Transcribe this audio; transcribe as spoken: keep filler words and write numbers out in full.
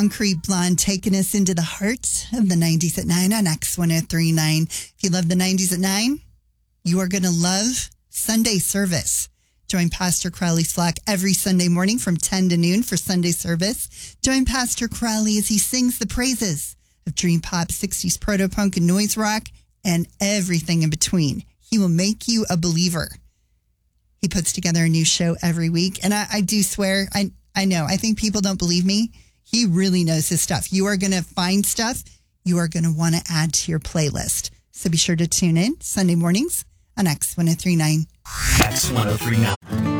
Concrete Blonde taking us into the heart of the nineties at nine on X one oh three point nine. If you love the nineties at nine, you are going to love Sunday service. Join Pastor Crowley's flock every Sunday morning from ten to noon for Sunday service. Join Pastor Crowley as he sings the praises of dream pop, sixties proto-punk, and noise rock, and everything in between. He will make you a believer. He puts together a new show every week. And I, I do swear, I, I know, I think people don't believe me. He really knows his stuff. You are going to find stuff you are going to want to add to your playlist. So be sure to tune in Sunday mornings on X one oh three point nine. X one oh three point nine.